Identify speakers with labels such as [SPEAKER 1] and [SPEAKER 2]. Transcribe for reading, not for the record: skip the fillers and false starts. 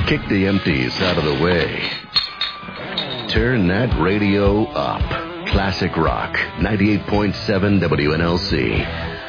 [SPEAKER 1] Kick the empties out of the way. Turn that radio up. Classic Rock, 98.7 WNLC.